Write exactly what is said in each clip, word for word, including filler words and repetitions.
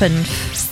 fünf.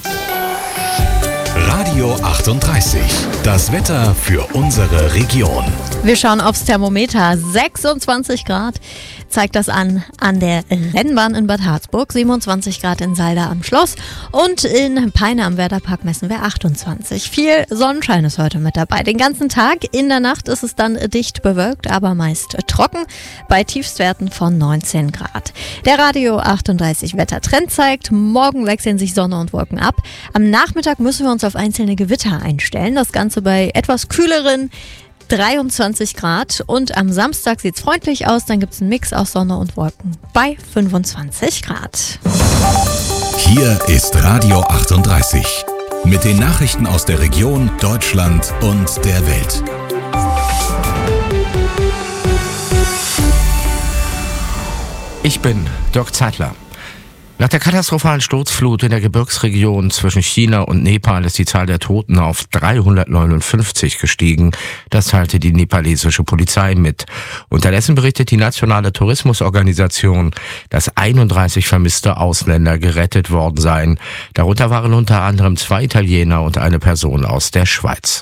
Radio achtunddreißig, das Wetter für unsere Region. Wir schauen aufs Thermometer. sechsundzwanzig Grad zeigt das an an der Rennbahn in Bad Harzburg, siebenundzwanzig Grad in Salda am Schloss und in Peine am Werderpark messen wir achtundzwanzig. Viel Sonnenschein ist heute mit dabei. Den ganzen Tag. In der Nacht ist es dann dicht bewölkt, aber meist trocken bei Tiefstwerten von neunzehn Grad. Der Radio achtunddreißig Wettertrend zeigt, morgen wechseln sich Sonne und Wolken ab. Am Nachmittag müssen wir uns auf einzelne Gewitter einstellen. Das Ganze bei etwas kühleren dreiundzwanzig Grad und am Samstag sieht es freundlich aus, dann gibt es einen Mix aus Sonne und Wolken bei fünfundzwanzig Grad. Hier ist Radio achtunddreißig mit den Nachrichten aus der Region, Deutschland und der Welt. Ich bin Dirk Zeitler. Nach der katastrophalen Sturzflut in der Gebirgsregion zwischen China und Nepal ist die Zahl der Toten auf dreihundertneunundfünfzig gestiegen. Das teilte die nepalesische Polizei mit. Unterdessen berichtet die nationale Tourismusorganisation, dass einunddreißig vermisste Ausländer gerettet worden seien. Darunter waren unter anderem zwei Italiener und eine Person aus der Schweiz.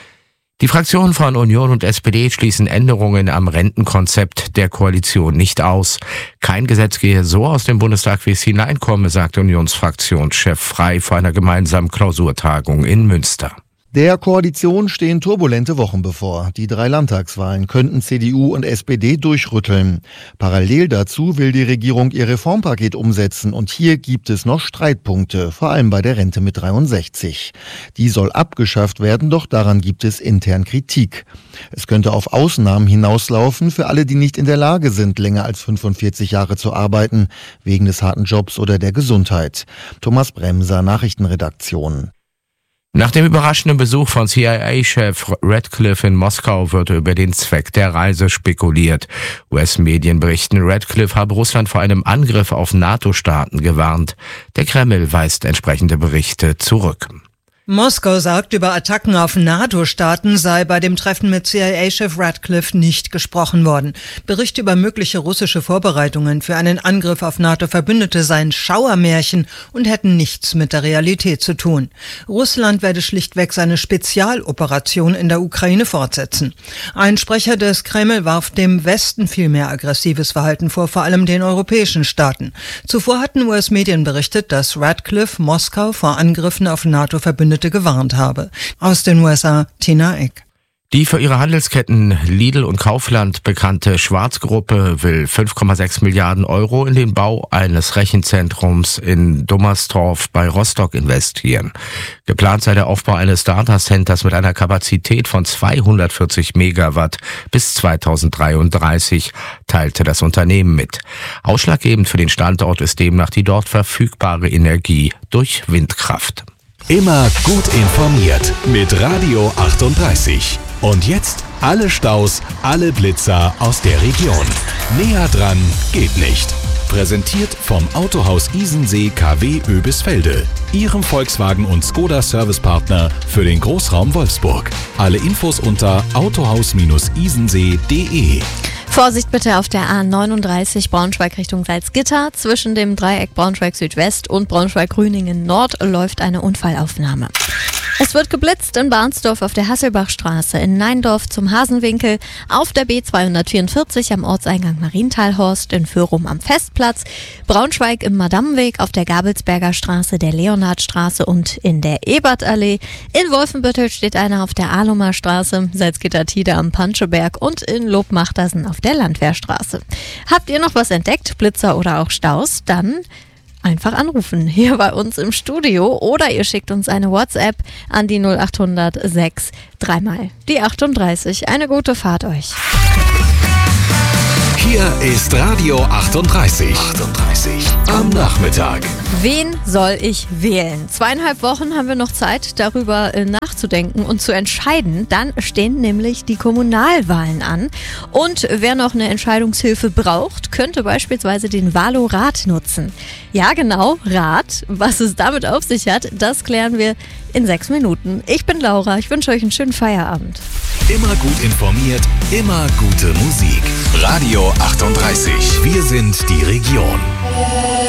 Die Fraktionen von Union und S P D schließen Änderungen am Rentenkonzept der Koalition nicht aus. Kein Gesetz gehe so aus dem Bundestag, wie es hineinkomme, sagt Unionsfraktionschef Frey vor einer gemeinsamen Klausurtagung in Münster. Der Koalition stehen turbulente Wochen bevor. Die drei Landtagswahlen könnten C D U und S P D durchrütteln. Parallel dazu will die Regierung ihr Reformpaket umsetzen und hier gibt es noch Streitpunkte, vor allem bei der Rente mit dreiundsechzig. Die soll abgeschafft werden, doch daran gibt es intern Kritik. Es könnte auf Ausnahmen hinauslaufen für alle, die nicht in der Lage sind, länger als fünfundvierzig Jahre zu arbeiten, wegen des harten Jobs oder der Gesundheit. Thomas Bremser, Nachrichtenredaktion. Nach dem überraschenden Besuch von C I A-Chef Ratcliffe in Moskau wird über den Zweck der Reise spekuliert. U S-Medien berichten, Ratcliffe habe Russland vor einem Angriff auf NATO-Staaten gewarnt. Der Kreml weist entsprechende Berichte zurück. Moskau sagt, über Attacken auf NATO-Staaten sei bei dem Treffen mit C I A-Chef Ratcliffe nicht gesprochen worden. Berichte über mögliche russische Vorbereitungen für einen Angriff auf NATO-Verbündete seien Schauermärchen und hätten nichts mit der Realität zu tun. Russland werde schlichtweg seine Spezialoperation in der Ukraine fortsetzen. Ein Sprecher des Kreml warf dem Westen viel mehr aggressives Verhalten vor, vor allem den europäischen Staaten. Zuvor hatten U S-Medien berichtet, dass Ratcliffe Moskau vor Angriffen auf NATO-Verbündete gewarnt habe. Aus den U S A, Tina Eck. Die für ihre Handelsketten Lidl und Kaufland bekannte Schwarz-Gruppe will fünf Komma sechs Milliarden Euro in den Bau eines Rechenzentrums in Dummersdorf bei Rostock investieren. Geplant sei der Aufbau eines Datacenters mit einer Kapazität von zweihundertvierzig Megawatt bis zweitausenddreiunddreißig, teilte das Unternehmen mit. Ausschlaggebend für den Standort ist demnach die dort verfügbare Energie durch Windkraft. Immer gut informiert mit Radio achtunddreißig. Und jetzt alle Staus, alle Blitzer aus der Region. Näher dran geht nicht. Präsentiert vom Autohaus Isensee K W Oebisfelde, Ihrem Volkswagen- und Skoda-Servicepartner für den Großraum Wolfsburg. Alle Infos unter autohaus isensee punkt de. Vorsicht bitte auf der A neununddreißig Braunschweig Richtung Salzgitter. Zwischen dem Dreieck Braunschweig Südwest und Braunschweig-Grüningen Nord läuft eine Unfallaufnahme. Es wird geblitzt in Barnsdorf auf der Hasselbachstraße, in Neindorf zum Hasenwinkel, auf der B zweihundertvierundvierzig am Ortseingang Marienthalhorst, in Föhrum am Festplatz, Braunschweig im Madammenweg auf der Gabelsberger Straße, der Leonhardstraße und in der Ebertallee. In Wolfenbüttel steht einer auf der Ahlumer Straße, Salzgitter-Tide am Panscheberg und in Lobmachtersen auf der Landwehrstraße. Habt ihr noch was entdeckt, Blitzer oder auch Staus? Dann einfach anrufen, hier bei uns im Studio, oder ihr schickt uns eine WhatsApp an die null acht hundert sechs dreimal die achtunddreißig. Eine gute Fahrt euch. Hier ist Radio achtunddreißig. achtunddreißig am Nachmittag. Wen soll ich wählen? Zweieinhalb Wochen haben wir noch Zeit, darüber äh, nachzudenken und zu entscheiden. Dann stehen nämlich die Kommunalwahlen an. Und wer noch eine Entscheidungshilfe braucht, könnte beispielsweise den Valo-Rat nutzen. Ja, genau, Rat. Was es damit auf sich hat, das klären wir in sechs Minuten. Ich bin Laura, ich wünsche euch einen schönen Feierabend. Immer gut informiert, immer gute Musik. Radio achtunddreißig. Wir sind die Region.